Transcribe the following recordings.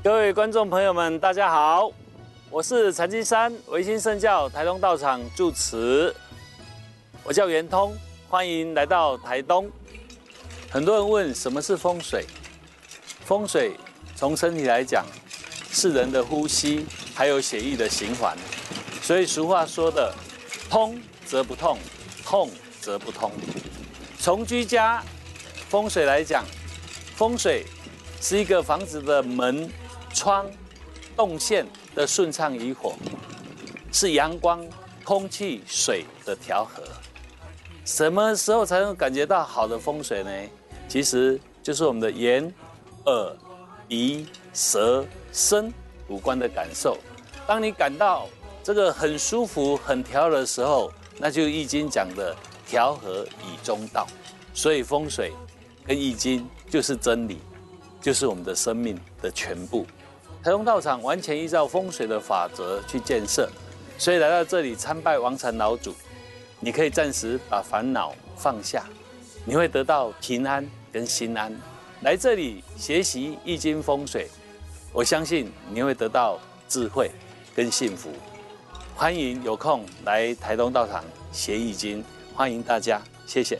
各位观众朋友们，大家好，我是禅金山维新圣教台东道场住持，我叫圆通，欢迎来到台东。很多人问什么是风水？风水从身体来讲，是人的呼吸，还有血液的循环。所以俗话说的“通则不痛，痛则不通”。从居家风水来讲，风水是一个房子的门、窗、动线的顺畅与否，是阳光、空气、水的调和。什么时候才能感觉到好的风水呢？其实就是我们的眼、耳、鼻、舌、身五官的感受。当你感到这个很舒服、很调和的时候，那就易经讲的调和以中道。所以风水跟易经就是真理，就是我们的生命的全部。台东道场完全依照风水的法则去建设，所以来到这里参拜王禅老祖，你可以暂时把烦恼放下，你会得到平安跟心安。来这里学习易经风水，我相信你会得到智慧跟幸福。欢迎有空来台东道场学易经，欢迎大家，谢谢。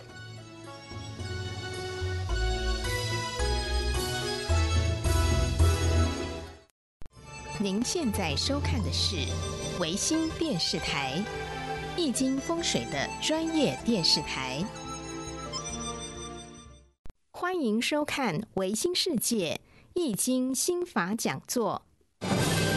您现在收看的是维新电视台易经风水的专业电视台，欢迎收看维新世界易经心法讲座。